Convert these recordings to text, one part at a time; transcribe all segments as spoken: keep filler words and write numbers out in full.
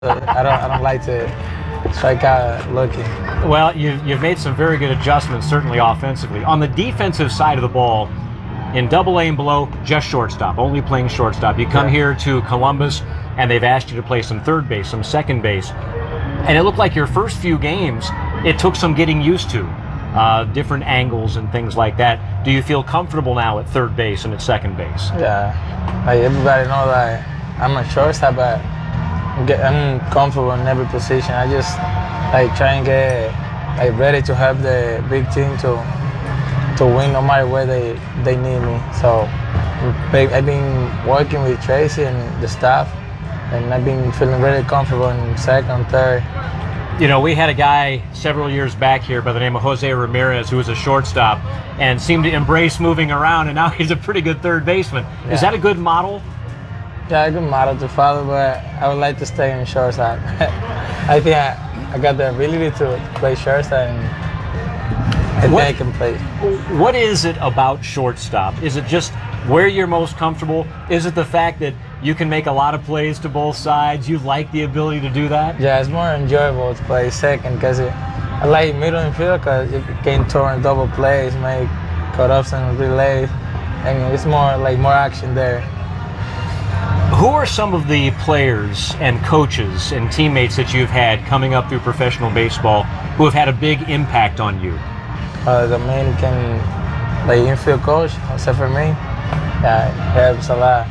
I don't, I don't like to strike out looking. Well, you've, you've made some very good adjustments, certainly offensively. On the defensive side of the ball, in double A and below, just shortstop, only playing shortstop. You come Yeah. here to Columbus, and they've asked you to play some third base, some second base. And it looked like your first few games, it took some getting used to, uh, different angles and things like that. Do you feel comfortable now at third base and at second base? Yeah, like everybody knows that I'm a shortstop, but I'm, get, I'm comfortable in every position. I just like try and get like ready to help the big team to to win no matter where they, they need me. So I've been working with Tracy and the staff, and I've been feeling really comfortable in second, third. You know, we had a guy several years back here by the name of Jose Ramirez who was a shortstop and seemed to embrace moving around, and now he's a pretty good third baseman. Yeah. Is that a good model? Yeah, a good model to follow, but I would like to stay in shortstop. I think I, I got the ability to play shortstop, and I think What- I can play. What is it about shortstop? Is it just where you're most comfortable? Is it the fact that you can make a lot of plays to both sides? You like the ability to do that? Yeah, it's more enjoyable to play second because I like middle infield because you can turn double plays, make cut-offs and relays, and it's more like more action there. Who are some of the players and coaches and teammates that you've had coming up through professional baseball who have had a big impact on you? Uh, the Dominican, like infield coach, except for me, yeah, helps a lot.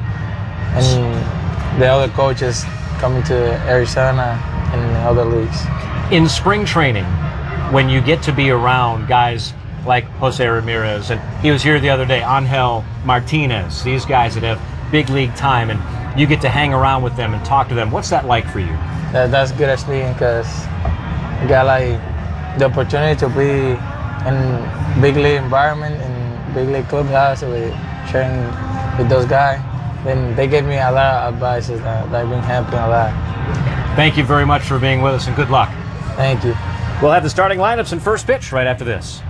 And the other coaches coming to Arizona and other leagues. In spring training, when you get to be around guys like Jose Ramirez, and he was here the other day, Angel Martinez, these guys that have big league time, and you get to hang around with them and talk to them, what's that like for you? That, that's good experience because you got like the opportunity to be in big league environment and big league clubhouse with training with those guys. Then they gave me a lot of advice that, that have been helping a lot. Thank you very much for being with us, and good luck. Thank you. We'll have the starting lineups and first pitch right after this.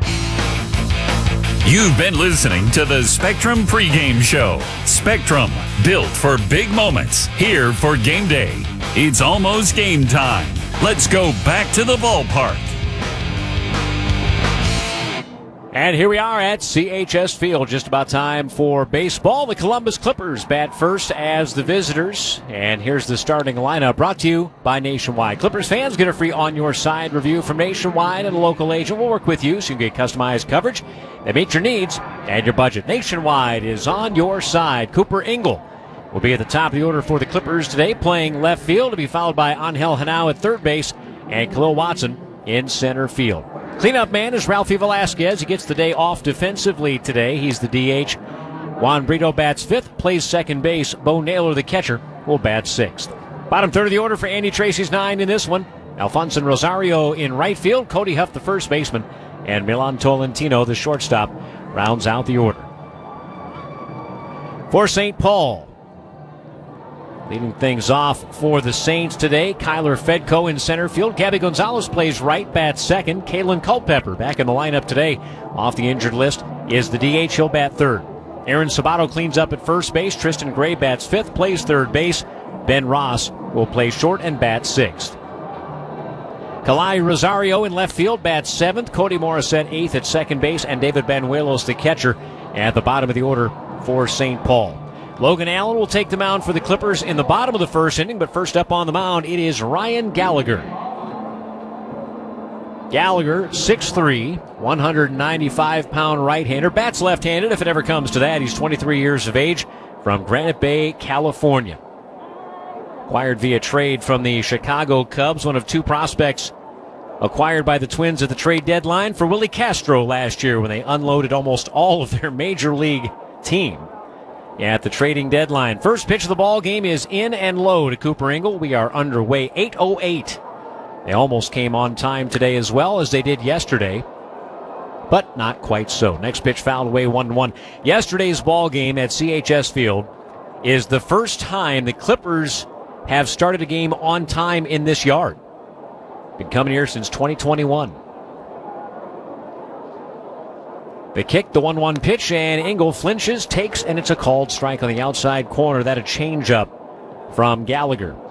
You've been listening to the Spectrum pregame show. Spectrum, built for big moments, here for game day. It's almost game time. Let's go back to the ballpark. And here we are at C H S Field. Just about time for baseball. The Columbus Clippers bat first as the visitors. And here's the starting lineup brought to you by Nationwide. Clippers fans, get a free on-your-side review from Nationwide, and a local agent will work with you so you can get customized coverage that meets your needs and your budget. Nationwide is on your side. Cooper Ingle will be at the top of the order for the Clippers today, playing left field, to be followed by Angel Henao at third base and Khalil Watson in center field. Cleanup man is Ralphie Velasquez. He gets the day off defensively today. He's the D H. Juan Brito bats fifth, plays second base. Bo Naylor, the catcher, will bat sixth. Bottom third of the order for Andy Tracy's nine in this one. Alfonso Rosario in right field. Cody Huff, the first baseman. And Milan Tolentino, the shortstop, rounds out the order. For Saint Paul, leading things off for the Saints today, Kyler Fedko in center field. Gabby Gonzalez plays right, bats second. Kalen Culpepper back in the lineup today. Off the injured list is the D H. He'll bat third. Aaron Sabato cleans up at first base. Tristan Gray bats fifth, plays third base. Ben Ross will play short and bat sixth. Kalai Rosario in left field bats seventh. Cody Morissette eighth at second base. And David Banuelos, the catcher, at the bottom of the order for Saint Paul. Logan Allen will take the mound for the Clippers in the bottom of the first inning, but first up on the mound, it is Ryan Gallagher. Gallagher, six three, one hundred ninety-five pound right-hander, bats left-handed if it ever comes to that. He's twenty-three years of age, from Granite Bay, California. Acquired via trade from the Chicago Cubs, one of two prospects acquired by the Twins at the trade deadline for Willie Castro last year when they unloaded almost all of their major league team at the trading deadline. First pitch of the ball game is in and low to Cooper Ingle. We are underway, eight oh eight. They almost came on time today as well as they did yesterday, but not quite so. Next pitch fouled away, one one. Yesterday's ball game at C H S Field is the first time the Clippers have started a game on time in this yard. Been coming here since twenty twenty-one. The kick, the one one pitch, and Ingle flinches, takes, and it's a called strike on the outside corner. That a changeup from Gallagher.